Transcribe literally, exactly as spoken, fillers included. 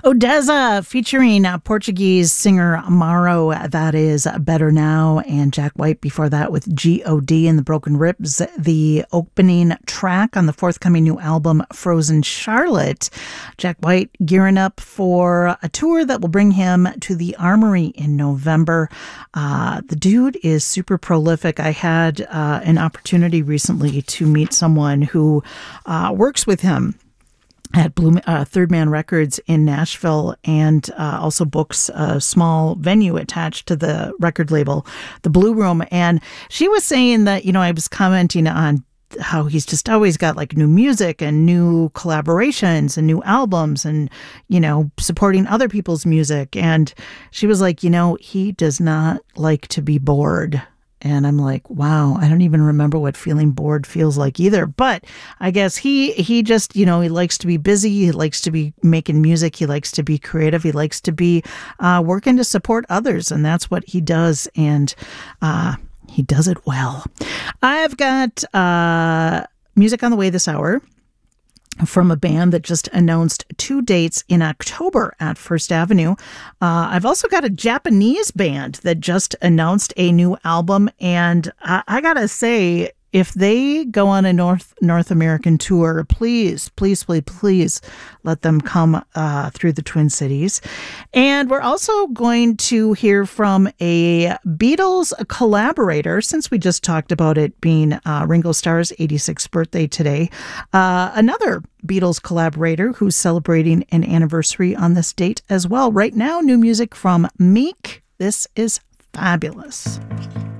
Odessa featuring uh, Portuguese singer Amaro, that is Better Now, and Jack White before that with G O D and the Broken Ribs, the opening track on the forthcoming new album Frozen Charlotte. Jack White gearing up for a tour that will bring him to the Armory in November. Uh, the dude is super prolific. I had uh, an opportunity recently to meet someone who uh, works with him at Blue, uh, Third Man Records in Nashville, and uh, also books a small venue attached to the record label, the Blue Room. And she was saying that, you know, I was commenting on how he's just always got like new music and new collaborations and new albums and, you know, supporting other people's music. And she was like, you know, he does not like to be bored. And I'm like, wow, I don't even remember what feeling bored feels like either. But I guess he he just, you know, he likes to be busy. He likes to be making music. He likes to be creative. He likes to be uh, working to support others. And that's what he does. And uh, he does it well. I've got uh, music on the way this hour from a band that just announced two dates in October at First Avenue. Uh, I've also got a Japanese band that just announced a new album, and I, I gotta say, if they go on a North North American tour, please, please, please, please let them come uh, through the Twin Cities. And we're also going to hear from a Beatles collaborator, since we just talked about it being uh, Ringo Starr's eighty-sixth birthday today. Uh, another Beatles collaborator who's celebrating an anniversary on this date as well. Right now, new music from Meek. This is Fabulous.